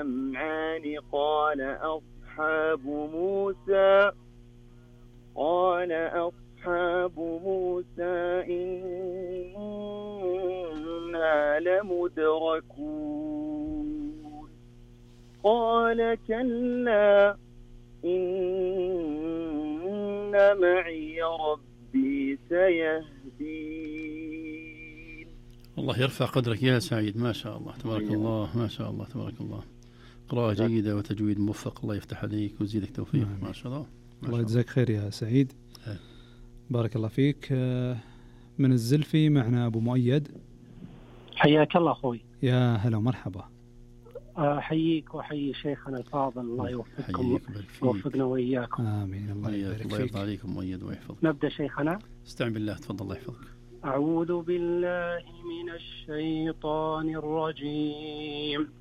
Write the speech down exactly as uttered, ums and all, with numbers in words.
الجمعان قال أصحاب موسى قال أصحاب موسى إنا لمدركون قال كلا إن معي ربي سيهدين. الله يرفع قدرك يا سعيد، ما شاء الله تبارك الله، ما شاء الله تبارك الله، قراءة جيدة وتجويد موفق، الله يفتح عليك ويزيدك توفيق. ما شاء الله. الله يجزاك خير يا سعيد. بارك الله فيك. من الزلفي معنا أبو مؤيد. حياك الله أخوي. يا هلا ومرحبا. أحييك وأحيي شيخنا الفاضل، الله يوفقكم ويوفقنا وإياكم. آمين. الله يبارك فيك. الله يرضى عليكم مؤيد ويحفظك. نبدأ شيخنا. استعن بالله، تفضل الله يحفظك. أعوذ بالله من الشيطان الرجيم.